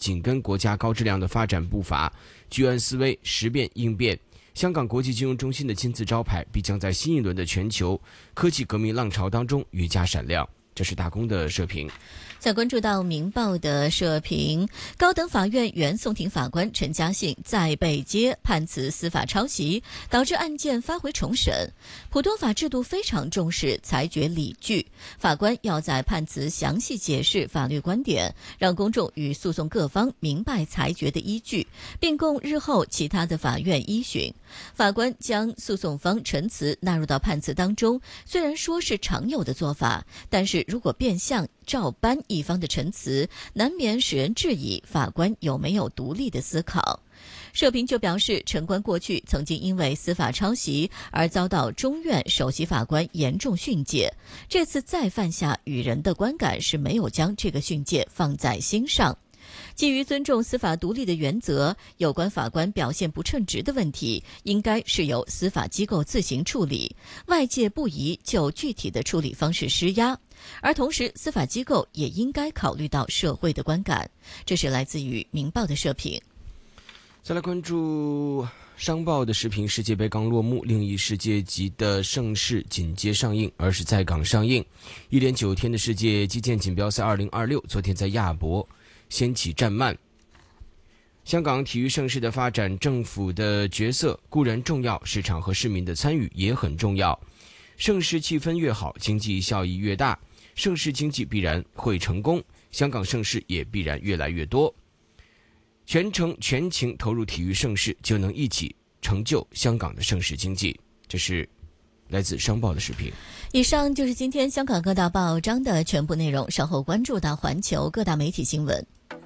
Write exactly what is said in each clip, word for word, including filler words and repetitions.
紧跟国家高质量的发展步伐，居安思危，识变应变。香港国际金融中心的金字招牌必将在新一轮的全球科技革命浪潮当中愈加闪亮。这是大公的社评。 再关注到《明报》的社评，高等法院原讼庭法官陈嘉信再被揭判词司法抄袭，导致案件发回重审。普通法制度非常重视裁决理据，法官要在判词详细解释法律观点，让公众与诉讼各方明白裁决的依据，并供日后其他的法院依循。法官将诉讼方陈词纳入到判词当中，虽然说是常有的做法，但是如果变相照搬一方的陈词，难免使人质疑法官有没有独立的思考。社评就表示，陈官过去曾经因为司法抄袭而遭到中院首席法官严重训诫，这次再犯下，与人的观感是没有将这个训诫放在心上。基于尊重司法独立的原则，有关法官表现不称职的问题，应该是由司法机构自行处理，外界不宜就具体的处理方式施压。而同时，司法机构也应该考虑到社会的观感。这是来自于《明报》的社评。 再来关注商报的时评，世界杯刚落幕，另一世界级的盛事紧接上映，而是在港上映。一连九天的世界击剑锦标赛二零二六，昨天在亚博掀起战幔。香港体育盛事的发展，政府的角色固然重要，市场和市民的参与也很重要。盛事气氛越好，经济效益越大，盛事经济必然会成功，香港盛事也必然越来越多。全程全情投入体育盛事，就能一起成就香港的盛事经济。这是来自商报的视频。 以上就是今天香港各大报章的全部内容，稍后关注到环球各大媒体新闻。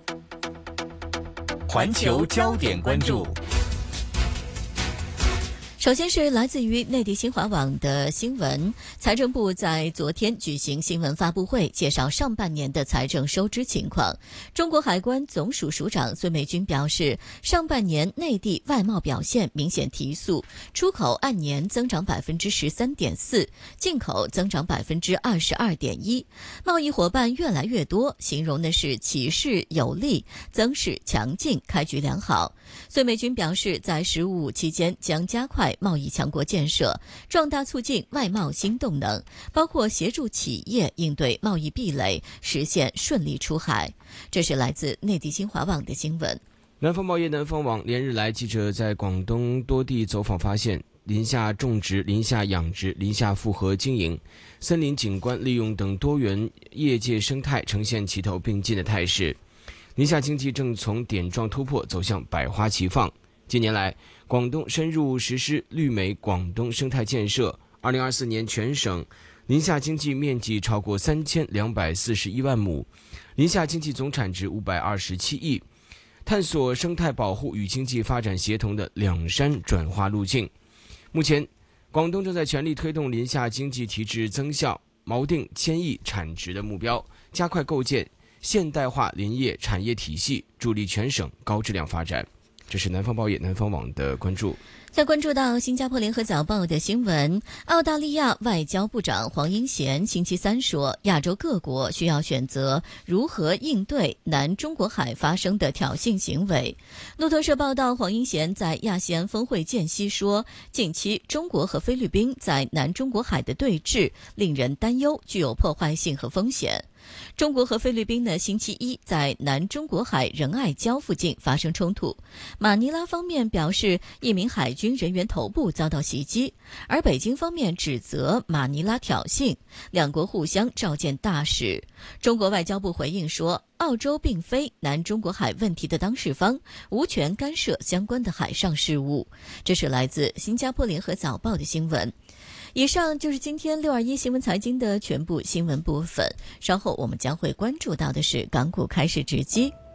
环球焦点关注。 首先是来自于内地新华网的新闻，财政部在昨天举行新闻发布会，介绍上半年的财政收支情况。中国海关总署署长孙美军表示，上半年内地外贸表现明显提速，出口按年增长百分之十三点四，进口增长百分之二十二点一，贸易伙伴越来越多，形容的是气势有力，增势强劲，开局良好。孙美军表示，在“十五五”期间将加快贸易强国建设，壮大促进外贸新动能，包括协助企业应对贸易壁垒，实现顺利出海。这是来自内地新华网的新闻。 南方报业南方网连日来，记者在广东多地走访发现，林下种植、林下养殖、林下复合经营、森林景观利用等多元业界生态呈现齐头并进的态势。林下经济正从点状突破走向百花齐放。近年来，广东深入实施绿美广东生态建设，二零二四年全省林下经济面积超过三千两百四十一万亩，林下经济总产值五百二十七亿，探索生态保护与经济发展协同的两山转化路径。目前，广东正在全力推动林下经济提质增效，锚定千亿产值的目标，加快构建现代化林业产业体系，助力全省高质量发展。这是南方报业南方网的关注。 再关注到新加坡联合早报的新闻，澳大利亚外交部长黄英贤星期三说，亚洲各国需要选择如何应对南中国海发生的挑衅行为。路透社报道，黄英贤在亚细安峰会间隙说，近期中国和菲律宾在南中国海的对峙令人担忧，具有破坏性和风险。中国和菲律宾呢，星期一在南中国海仁爱礁附近发生冲突。马尼拉方面表示，一名海军人员头部遭到袭击，而北京方面指责马尼拉挑衅，两国互相召见大使。中国外交部回应说，澳洲并非南中国海问题的当事方，无权干涉相关的海上事务。这是来自新加坡联合早报的新闻。以上就是今天六二一新闻财经的全部新闻部分，稍后我们将会关注到的是港股开市直击。